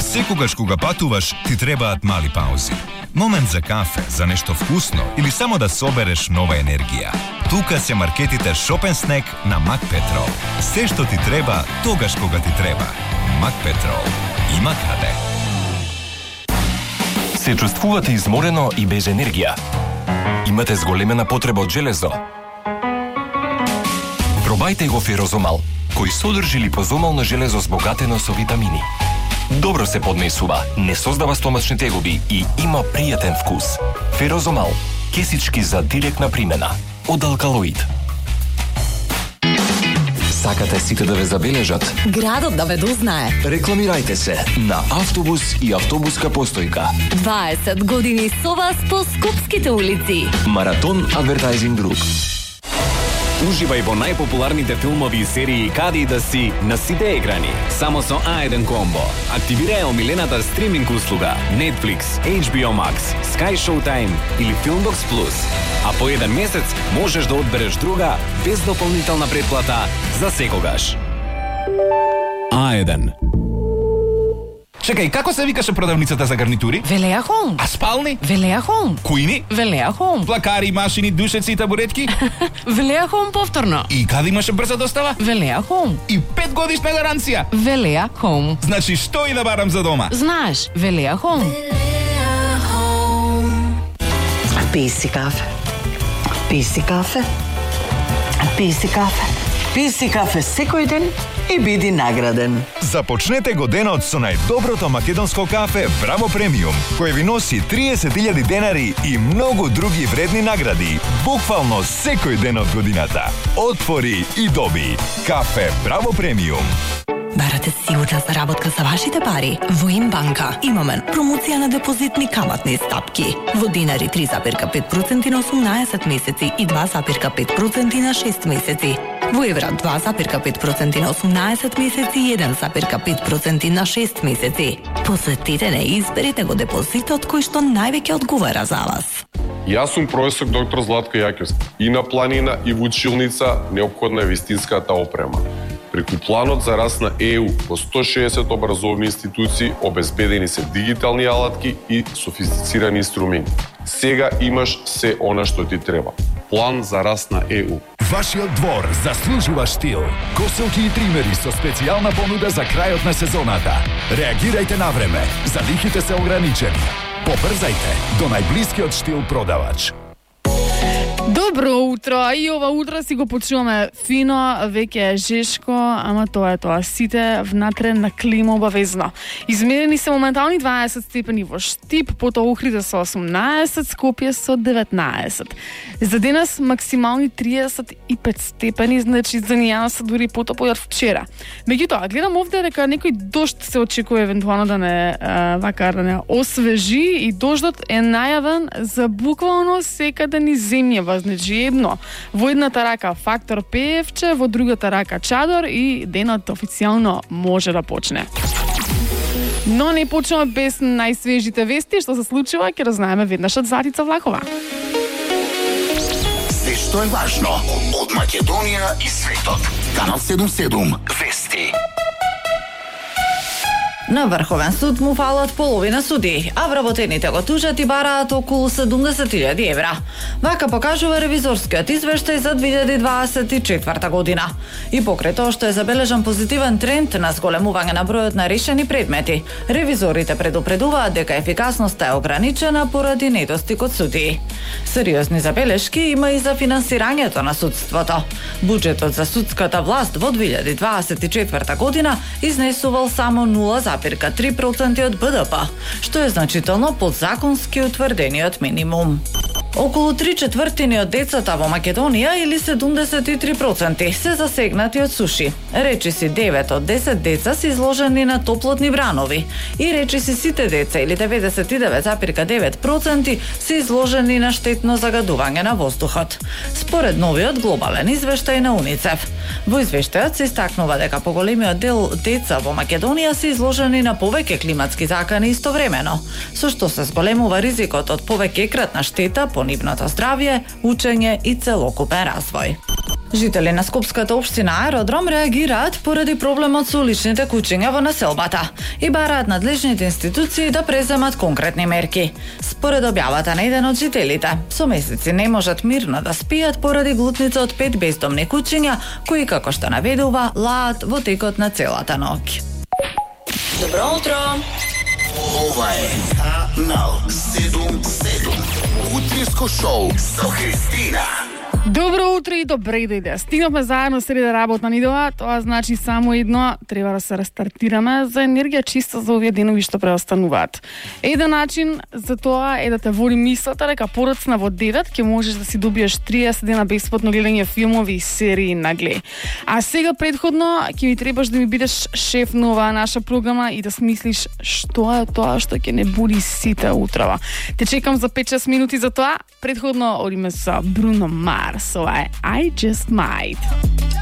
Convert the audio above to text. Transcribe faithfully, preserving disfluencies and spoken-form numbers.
Секогаш кога патуваш, ти требаат мали паузи. Момент за кафе, за нешто вкусно или само да собереш нова енергија. Тука се маркетите Shop and Snack на Макпетрол. Се што ти треба, тогаш кога ти треба. Макпетрол. Има каде. Се чувствувате изморено и без енергија? Имате зголемена потреба од железо? Пробајте го Ферозомал, кој содржи липозомално железо збогатено со витамини. Добро се поднесува, не создава стомачни тегоби и има пријатен вкус. Ферозомал, кесички за директна примена. Од алкалоид. Сакате сите да ве забележат? Градот да ве дознае. Рекламирајте се на автобус и автобуска постојка. дваесет години со вас по скопските улици. Маратон Адвертайзинг Груп. Уживај во најпопуларните филмови и серии каде и да си на сите екрани. Само со А еден комбо. Активирај омилената стриминг услуга Netflix, H B O Max, Sky Showtime или Filmbox Plus. А по еден месец можеш да одбереш друга без дополнителна претплата за секогаш. А еден. Чекај, како се викаше продавницата за гарнитури? Велеа Home. А спални? Велеа Home. Кујни? Велеа Home. Плакари, машини, душеци и табуретки? Велеа Home повторно. И каде имаше брза достава? Велеа Home. И пет годишна гаранција? Велеа Home. Значи, што и да барам за дома? Знаеш, Велеа Home. Пи си кафе. Пи си кафе. Пи си кафе. Пи си кафе секој ден и биди награден. Започнете го денот со најдоброто македонско кафе Браво Премиум, кој ви носи триесет илјади денари и многу други вредни награди, буквално секој ден од годината. Отвори и доби. Кафе Браво Премиум. Барате сигурна заработка за вашите пари? Во Имбанка имаме промоција на депозитни каматни стапки. Во динари три запирка пет проценти на осумнаесет месеци и два запирка пет проценти на шест месеци. Во евра два запирка пет проценти на осумнаесет месеци и еден запирка пет проценти на шест месеци. Посетете не и изберете го депозитот кој што највеќе одговара за вас. Јас сум професор доктор Златко Јаќевски. И на планина и во училница неопходна е вистинската опрема. Преку планот за раст на Е У во сто шеесет образовни институции обезбедени се дигитални алатки и софистицирани инструменти. Сега имаш се она што ти треба. План за раст на Е У. Вашиот двор заслужува штил. Коселки и тримери со специјална понуда за крајот на сезоната. Реагирајте на време. Залихите се ограничени. Побрзајте до најблискиот штил продавач. Добро утро, и ова утро си го почуваме фино, веќе е жешко, ама тоа е тоа, сите внатре на клима обавезно. Измерени се моментални дваесет степени во Штип, потоа Охрид со осумнаесет, Скопје со деветнаесет. За денес максимални триесет и пет степени, значи за неа се дури потопло од вчера. Меѓутоа, гледам овде дека некој дожд се очекува евентуално да не а, вака да не освежи и дождот е најавен за буквално секаде низ земјава. Значи едно, во едната рака фактор пеевче, во другата рака чадор и денот официјално може да почне. Но не почнеме без најсвежите вести, што се случува, ќе разнаеме веднаш од Златица Влахова. Се што е важно од Македонија и светот. Канал седумдесет и седум Вести. На Врховен суд му фалат половина суди, а вработените го тужат и бараат околу седумдесет илјади евра. Вака покажува ревизорскиот извештај за две илјади дваесет и четврта година. И покрај тоа што е забележан позитивен тренд на зголемување на бројот на решени предмети, ревизорите предупредуваат дека ефикасноста е ограничена поради недостиг од судии. Сериозни забелешки има и за финансирањето на судството. Буџетот за судската власт во две илјади дваесет и четврта година изнесувал само нула запирка три проценти од Б Д П, што е значително под законски утврдениот минимум. Околу три четвртини од децата во Македонија, или седумдесет и три проценти, се засегнати од суши. Речиси девет од десет деца се изложени на топлотни бранови и речиси сите деца, или деветдесет и девет запирка девет проценти, се изложени на штетно загадување на воздухот. Според новиот глобален извештај на УНИЦЕФ. Во извештајот се истакнува дека поголемиот дел деца во Македонија се изложени на повеќе климатски закани истовремено, со што се зголемува ризикот од повеќе екратна штета по нивното здравје, учење и целокупен развој. Жители на Скопската општина Аеродром реагираат поради проблемот со уличните кучиња во населбата и бараат надлежните институции да преземат конкретни мерки. Според објавата на еден од жителите, со месеци не можат мирно да спијат поради глутница од пет бездомни кучиња кои, како што наведува, лаат во текот на целата ноќ. Добро утро! Ова е Канал седум седум. Утринско шоу со Христина. Добро утро и добре дојде. Стигнавме заедно среда работна недела, тоа значи само едно, треба да се рестартираме за енергија чиста за овие денови што преостануваат. Еден начин за тоа е да те води мислата дека подоцна во девет ќе можеш да си добиеш триесет дена бесплатно гледање филмови и серии на гле. А сега предходно ќе ми требаш да ми бидеш шеф на оваа наша програма и да смислиш што е тоа што ќе не буди сите утрава. Те чекам за пет-шест минути за тоа. Предходно одиме со Бруно Марс. So I, I just might.